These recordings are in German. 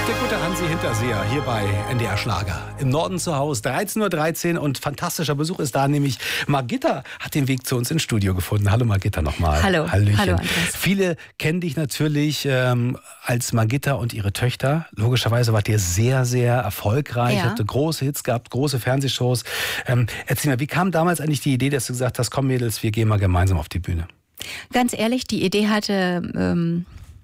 Der gute Hansi Hinterseher hier bei NDR Schlager. Im Norden zu Hause, 13:13 Uhr und fantastischer Besuch ist da, nämlich Margitta hat den Weg zu uns ins Studio gefunden. Hallo Margitta nochmal. Hallo. Hallöchen. Hallo Andreas. Viele kennen dich natürlich als Margitta und ihre Töchter. Logischerweise wart ihr sehr, sehr erfolgreich. Ja. Habt große Hits gehabt, große Fernsehshows. Erzähl mal, wie kam damals eigentlich die Idee, dass du gesagt hast, komm Mädels, wir gehen mal gemeinsam auf die Bühne? Ganz ehrlich, die Idee hatte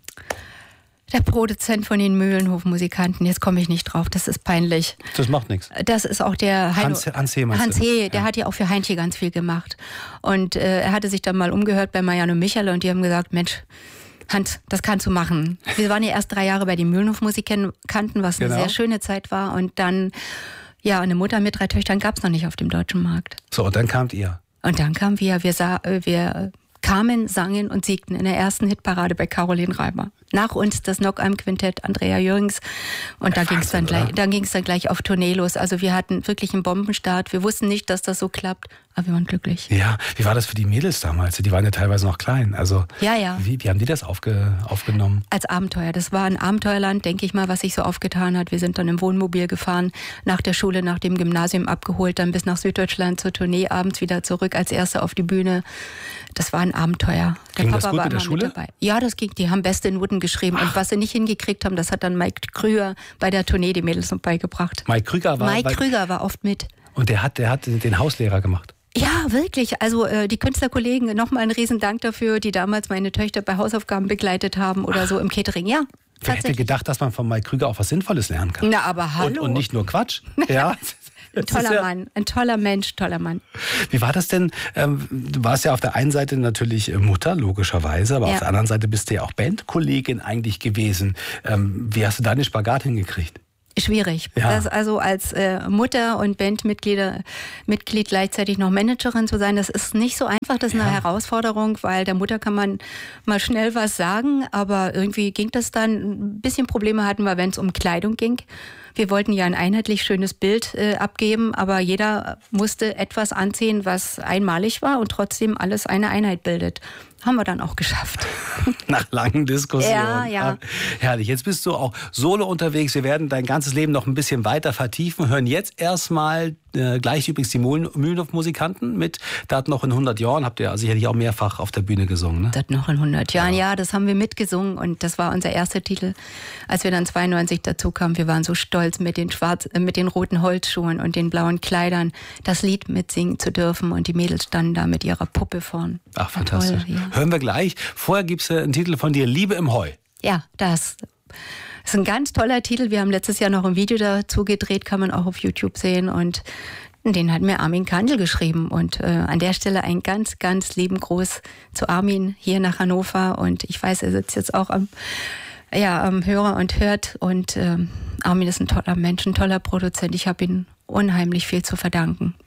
der Produzent von den Mühlenhof-Musikanten. Jetzt komme ich nicht drauf, das ist peinlich. Das macht nichts. Das ist auch der Hans He. Hans He, der hat ja auch für Heintje ganz viel gemacht. Und er hatte sich dann mal umgehört bei Marianne und Michael und die haben gesagt, Mensch, Hans, das kannst du machen. Wir waren ja erst 3 Jahre bei den Mühlenhof-Musikanten, was eine sehr schöne Zeit war. Und dann, ja, eine Mutter mit 3 Töchtern gab es noch nicht auf dem deutschen Markt. So, und dann kamt ihr. Und dann kamen wir kamen, sangen und siegten in der ersten Hitparade bei Caroline Reiber. Nach uns das Knockheim-Quintett, Andrea Jürgens. Und da ging es dann gleich auf Tournee los. Also wir hatten wirklich einen Bombenstart. Wir wussten nicht, dass das so klappt, aber wir waren glücklich. Ja, wie war das für die Mädels damals? Die waren ja teilweise noch klein. Also ja. Wie haben die das aufgenommen? Als Abenteuer. Das war ein Abenteuerland, denke ich mal, was sich so aufgetan hat. Wir sind dann im Wohnmobil gefahren, nach der Schule, nach dem Gymnasium abgeholt, dann bis nach Süddeutschland zur Tournee, abends wieder zurück als Erste auf die Bühne. Das war ein Abenteuer. Ging das gut mit der Schule? Mit dabei. Ja, das ging. Die haben beste Noten geschrieben. Und was sie nicht hingekriegt haben, das hat dann Mike Krüger bei der Tournee die Mädels noch beigebracht. Mike Krüger war oft mit. Und der hat den Hauslehrer gemacht. Ja, wirklich. Also die Künstlerkollegen, nochmal einen riesen Dank dafür, die damals meine Töchter bei Hausaufgaben begleitet haben oder so im Catering. Ja, wer hätte gedacht, dass man von Mike Krüger auch was Sinnvolles lernen kann? Na, aber hallo. Und nicht nur Quatsch. Ja. Ein toller Mann, ein toller Mensch, toller Mann. Wie war das denn? Du warst ja auf der einen Seite natürlich Mutter, logischerweise, aber auf der anderen Seite bist du ja auch Bandkollegin eigentlich gewesen. Wie hast du da den Spagat hingekriegt? Schwierig. Ja. Das also als Mutter und Bandmitglied gleichzeitig noch Managerin zu sein, das ist nicht so einfach. Das ist eine Herausforderung, weil der Mutter kann man mal schnell was sagen, aber irgendwie ging das dann. Ein bisschen Probleme hatten wir, wenn es um Kleidung ging. Wir wollten ja ein einheitlich schönes Bild abgeben, aber jeder musste etwas anziehen, was einmalig war und trotzdem alles eine Einheit bildet. Haben wir dann auch geschafft. Nach langen Diskussionen. Ja. Herrlich. Jetzt bist du auch solo unterwegs. Wir werden dein ganzes Leben noch ein bisschen weiter vertiefen. Hören jetzt erstmal gleich übrigens die Mühlenhof-Musikanten mit Dat noch in 100 Jahren. Habt ihr sicherlich auch mehrfach auf der Bühne gesungen, ne? Dat noch in 100 Jahren, ja, das haben wir mitgesungen und das war unser erster Titel. Als wir dann 92 dazu kamen, wir waren so stolz mit den roten Holzschuhen und den blauen Kleidern, das Lied mitsingen zu dürfen und die Mädels standen da mit ihrer Puppe vorn. Ach, fantastisch. Toll, ja. Hören wir gleich. Vorher gibt es einen Titel von dir, Liebe im Heu. Ja, das ist ein ganz toller Titel. Wir haben letztes Jahr noch ein Video dazu gedreht, kann man auch auf YouTube sehen. Und den hat mir Armin Kandel geschrieben. Und an der Stelle einen ganz, ganz lieben Gruß zu Armin hier nach Hannover. Und ich weiß, er sitzt jetzt auch am Hörer und hört. Und Armin ist ein toller Mensch, ein toller Produzent. Ich habe ihm unheimlich viel zu verdanken.